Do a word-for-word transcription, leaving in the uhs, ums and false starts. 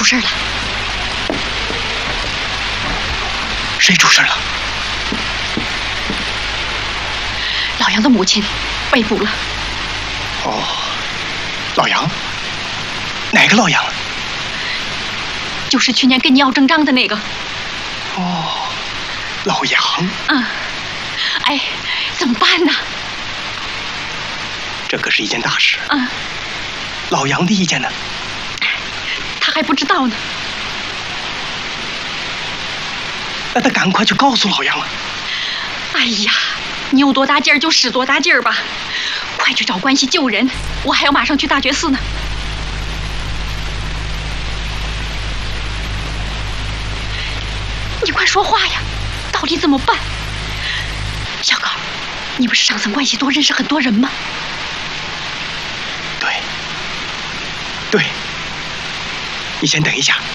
事了。 谁出事了？ 老杨的母亲被捕了。 哦，老杨？哪个老杨？ 就是去年跟你要证账的那个。 哦，老杨。 嗯。哎，怎么办呢？ 这可是一件大事。 嗯。 老杨的意见呢？ 他还不知道呢。 那他赶快去告诉老杨啊！ 哎呀，你有多大劲儿就使多大劲儿吧，快去找关系救人，我还要马上去大觉寺呢。你快说话呀，到底怎么办？小高，你不是上层关系多，认识很多人吗？ 对，对，你先等一下。